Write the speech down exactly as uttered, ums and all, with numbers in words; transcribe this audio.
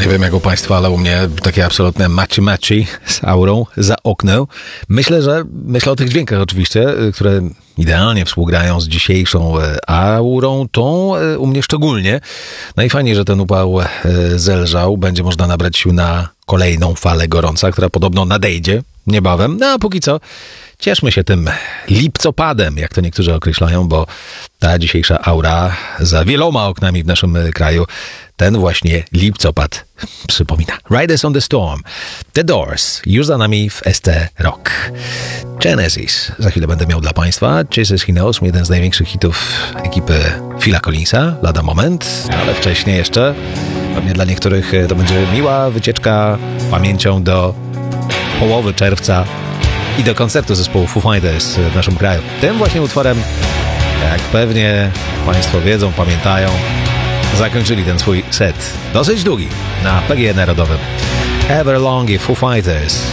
nie wiem jak u Państwa, ale u mnie takie absolutne matchy-matchy z aurą za oknem. Myślę, że myślę o tych dźwiękach oczywiście, które idealnie współgrają z dzisiejszą aurą, tą u mnie szczególnie. No i fajnie, że ten upał zelżał. Będzie można nabrać sił na kolejną falę gorąca, która podobno nadejdzie niebawem. No a póki co cieszmy się tym lipcopadem, jak to niektórzy określają, bo ta dzisiejsza aura za wieloma oknami w naszym kraju ten właśnie lipcopad przypomina. Riders on the Storm, The Doors, już za nami w S T Rock. Genesis, za chwilę będę miał dla Państwa. Jesus He Knows, jeden z największych hitów ekipy Phila Collinsa, lada moment, ale wcześniej jeszcze, pewnie dla niektórych to będzie miła wycieczka pamięcią do połowy czerwca i do koncertu zespołu Foo Fighters w naszym kraju. Tym właśnie utworem, jak pewnie Państwo wiedzą, pamiętają, zakończyli ten swój set dosyć długi na P G E Narodowym. Everlong i Foo Fighters.